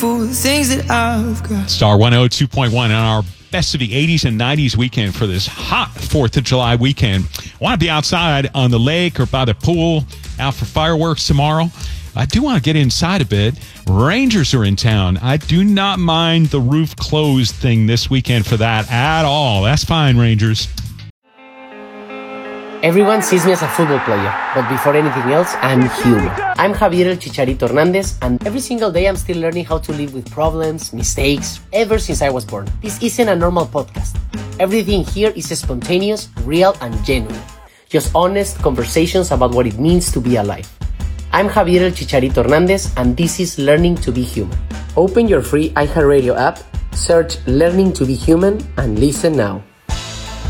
For the things that I've got. Star 102.1 on our best of the 80s and 90s weekend for this hot 4th of July weekend. Want to be outside on the lake or by the pool, out for fireworks tomorrow? I do want to get inside a bit. Rangers are in town. I do not mind the roof closed thing this weekend for that at all. That's fine, Rangers. Everyone sees me as a football player, but before anything else, I'm human. I'm Javier El Chicharito Hernandez, and every single day I'm still learning how to live with problems, mistakes, ever since I was born. This isn't a normal podcast. Everything here is spontaneous, real, and genuine. Just honest conversations about what it means to be alive. I'm Javier El Chicharito Hernandez, and this is Learning to be Human. Open your free iHeartRadio app, search Learning to be Human, and listen now.